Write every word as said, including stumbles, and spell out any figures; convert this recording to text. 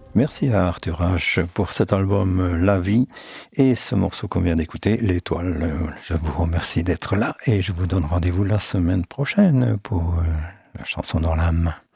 Merci à Arthur H pour cet album euh, La Vie et ce morceau qu'on vient d'écouter, L'Étoile. Euh, Je vous remercie d'être là et je vous donne rendez-vous la semaine prochaine pour euh, la chanson dans l'âme.